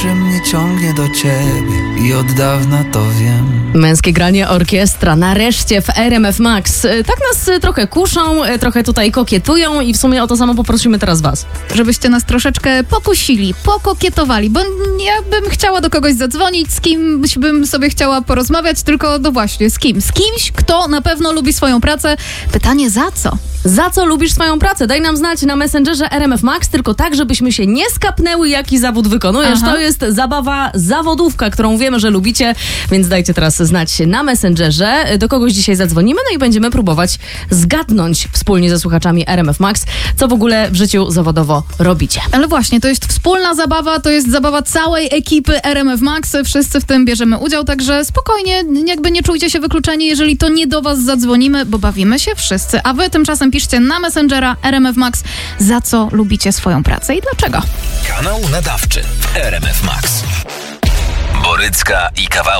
że mnie ciągnie do ciebie i od dawna to wiem. Męskie granie orkiestra nareszcie w RMF Max. Tak nas trochę kuszą, trochę tutaj kokietują i w sumie o to samo poprosimy teraz was. Żebyście nas troszeczkę pokusili, pokokietowali, bo ja bym chciała do kogoś zadzwonić, z kimś bym sobie chciała porozmawiać, tylko no właśnie, z kim? Z kimś, kto na pewno lubi swoją pracę. Pytanie za co? Za co lubisz swoją pracę? Daj nam znać na Messengerze RMF Max, tylko tak, żebyśmy się nie skapnęły, jaki zawód wykonujesz. To jest zabawa, zawodówka, którą wiemy, że lubicie, więc dajcie teraz znać na Messengerze. Do kogoś dzisiaj zadzwonimy, no i będziemy próbować zgadnąć wspólnie ze słuchaczami RMF Max, co w ogóle w życiu zawodowo robicie. Ale właśnie, to jest wspólna zabawa, to jest zabawa całej ekipy RMF Max, wszyscy w tym bierzemy udział, także spokojnie, jakby nie czujcie się wykluczeni, jeżeli to nie do was zadzwonimy, bo bawimy się wszyscy, a wy tymczasem piszcie na Messengera RMF Max, za co lubicie swoją pracę i dlaczego. Kanał nadawczy w RMF Max. Borycka i Kawał.